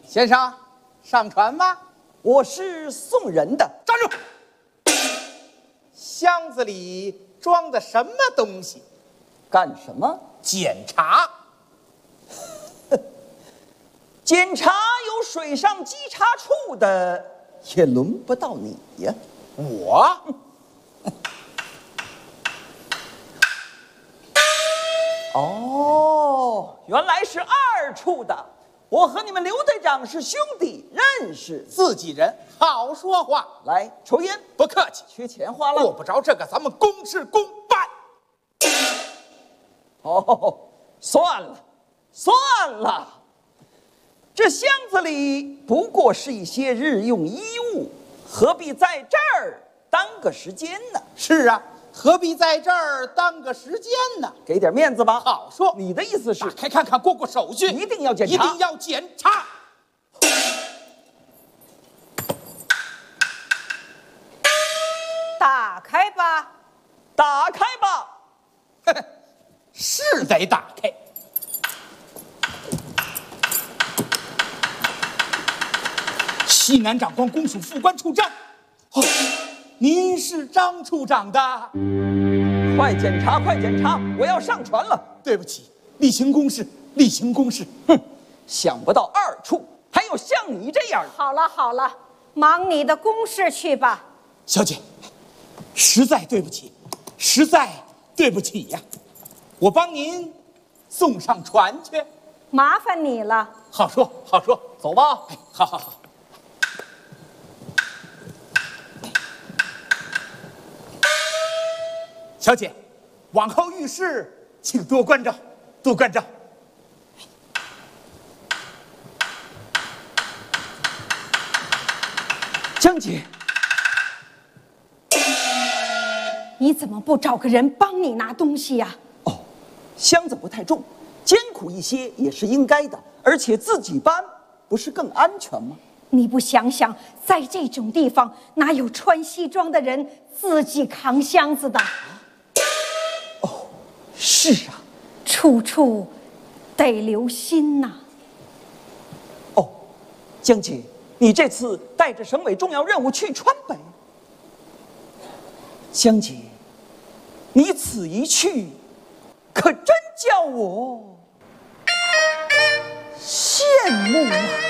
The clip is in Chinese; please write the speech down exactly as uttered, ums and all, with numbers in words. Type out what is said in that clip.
先生，上船吗？ 我是送人的。 站住！箱子里装的什么东西？ 干什么？ 检查。 检查有水上稽查处的，也轮不到你呀。 我？ 哦，原来是二处的。我和你们刘队长是兄弟，认识。 自己人，好说话。 来，抽烟。 不客气。 缺钱花了。 过不着这个，咱们公事公办。 哦，算了，算了。这箱子里不过是一些日用衣物，何必在这儿耽搁时间呢？ 是啊，何必在这儿耽搁时间呢？ 给点面子吧。 好说。 你的意思是打开看看，过过手续， 一定要检查， 一定要检查。 打开吧， 打开吧。 是得打开。西南长官公署副官处长。哦，您是张处长的。 快检查，快检查！我要上船了。 对不起，例行公事，例行公事。 哼，想不到二处还有像你这样的。 好了好了，忙你的公事去吧。 小姐，实在对不起，实在对不起呀！我帮您送上船去。 麻烦你了。 好说好说， 走吧。 哎，好好好。小姐，往后遇事请多关照，多关照。 江姐， 你怎么不找个人帮你拿东西呀？ 哦，箱子不太重，艰苦一些也是应该的，而且自己搬不是更安全吗？ 你不想想，在这种地方哪有穿西装的人自己扛箱子的？ 哦，是啊， 处处得留心呐。 哦，江姐，你这次带着省委重要任务去川北，江姐，你此一去，可真叫我羡慕啊！